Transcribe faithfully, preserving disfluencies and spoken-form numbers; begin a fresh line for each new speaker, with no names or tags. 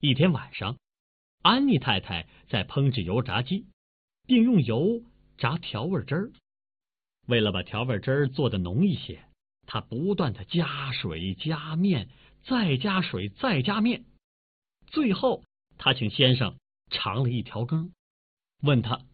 一天晚上，安妮太太在烹制油炸鸡，并用油炸调味汁儿。为了把调味汁儿做得浓一些，她不断的加水、加面，再加水、再加面。最后，她请先生尝了一条羹，问他